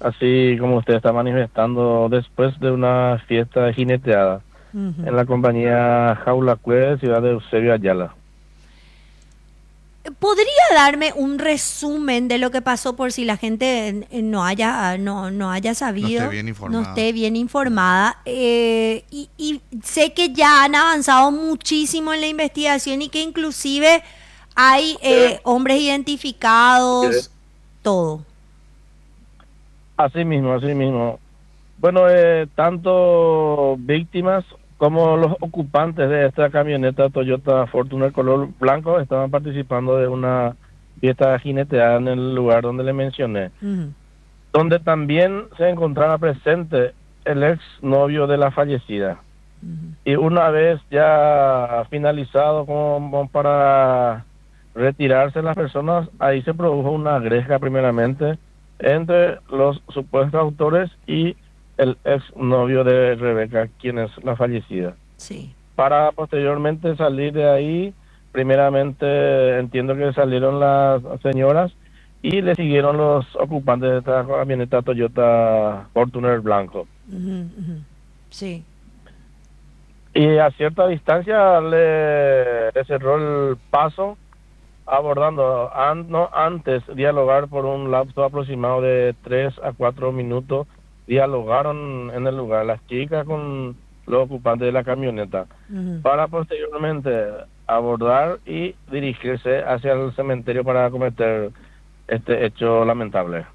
así como usted está manifestando después de una fiesta jineteada Ujú. en la compañía Jaula Cue, ciudad de Eusebio Ayala. ¿Podría darme un resumen de lo que pasó por si la gente no haya No esté sabido, bien no informada. esté bien informada? Y sé que ya han avanzado muchísimo en la investigación y que inclusive hay hombres identificados, todo. Así mismo, así mismo. Bueno, tanto víctimas como los ocupantes de esta camioneta Toyota Fortuner color blanco estaban participando de una fiesta jineteada en el lugar donde le mencioné, Ujú, donde también se encontraba presente el ex novio de la fallecida. ujú. Y una vez ya finalizado como para retirarse las personas, ahí se produjo una gresca primeramente entre los supuestos autores y el ex novio de Rebeca, quien es la fallecida. Sí. Para posteriormente salir de ahí, primeramente entiendo que salieron las señoras y le siguieron los ocupantes de esta camioneta Toyota Fortuner blanco. Ujú, ujú. Sí. Y a cierta distancia le cerró el paso, abordando, no antes dialogar por un lapso aproximado de 3 a 4 minutos, dialogaron en el lugar las chicas con los ocupantes de la camioneta, Ujú. para posteriormente abordar y dirigirse hacia el cementerio para cometer este hecho lamentable.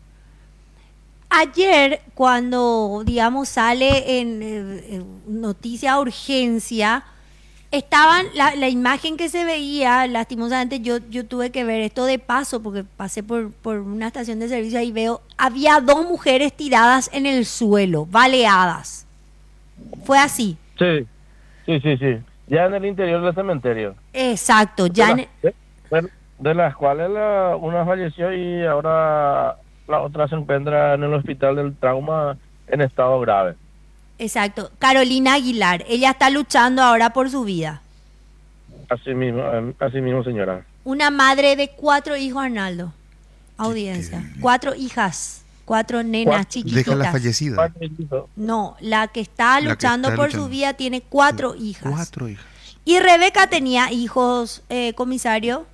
Ayer, cuando, digamos, sale en noticia urgencia, estaban la imagen que se veía, lastimosamente yo tuve que ver esto de paso porque pasé por una estación de servicio y veo, había dos mujeres tiradas en el suelo, baleadas. Fue así. Sí, sí, sí, sí. Ya en el interior del cementerio. Exacto, de ya las, de, de las cuales una falleció y ahora la otra se encuentra en el hospital del trauma en estado grave. exacto. Carolina Aguilar, ella está luchando ahora por su vida. Así mismo, señora. Una madre de cuatro hijos, Arnaldo. Qué Audiencia. terrible. Cuatro hijas, cuatro nenas Cuatro Deja hijos, la chiquititas. fallecida. cuatro hijos. No, la que está La que luchando está por su luchando. vida tiene cuatro hijas. Cuatro hijas. Y Rebeca tenía hijos, comisario.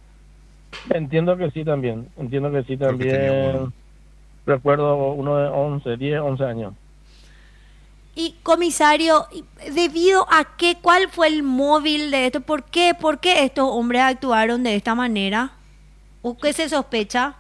Entiendo que sí Creo que tenía uno. también. Recuerdo uno de 10, 11 años. Y comisario, ¿debido a qué? ¿Cuál fue el móvil de esto? ¿Por qué estos hombres actuaron de esta manera? ¿O qué se sospecha?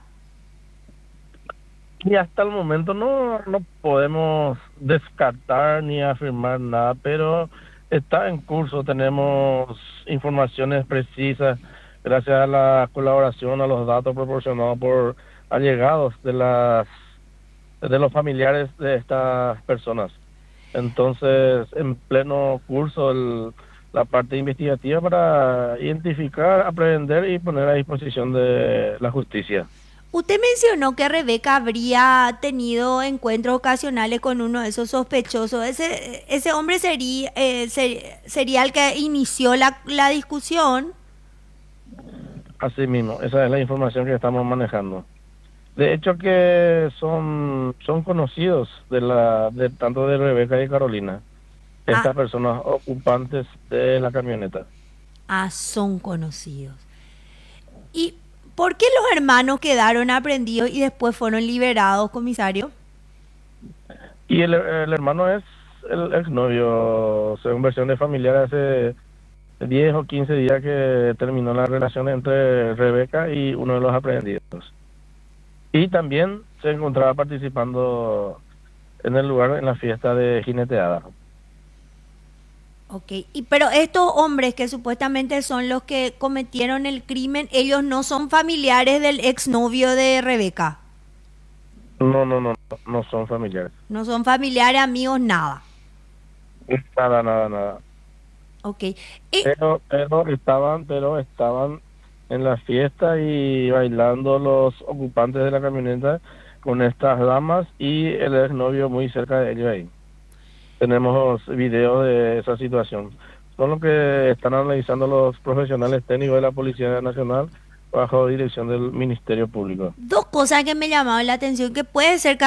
Y hasta el momento no podemos descartar ni afirmar nada, pero está en curso. Tenemos informaciones precisas gracias a la colaboración, a los datos proporcionados por allegados de los familiares de estas personas. Entonces, en pleno curso la parte investigativa para identificar, aprehender y poner a disposición de la justicia. Usted mencionó que Rebeca habría tenido encuentros ocasionales con uno de esos sospechosos. Ese hombre sería el que inició la discusión. Así mismo, esa es la información que estamos manejando. De hecho que son conocidos de tanto de Rebeca y Carolina, Ah, estas personas ocupantes de la camioneta. son conocidos. ¿Y por qué los hermanos quedaron aprendidos y después fueron liberados, comisario? Y el hermano es el exnovio, según versión de familiar, hace 10 o 15 días que terminó la relación entre Rebeca y uno de los aprehendidos. Y también se encontraba participando en el lugar en la fiesta de jineteada. Ok, pero estos hombres que supuestamente son los que cometieron el crimen, ellos no son familiares del exnovio de Rebeca. No son familiares. No son familiares, amigos, nada. Nada, nada, nada. Ok. Y, Pero estaban en la fiesta y bailando los ocupantes de la camioneta con estas damas y el exnovio muy cerca de ellos ahí. Tenemos videos de esa situación. Son lo que están analizando los profesionales técnicos de la Policía Nacional bajo dirección del Ministerio Público. dos cosas que me llamaron la atención, que puede ser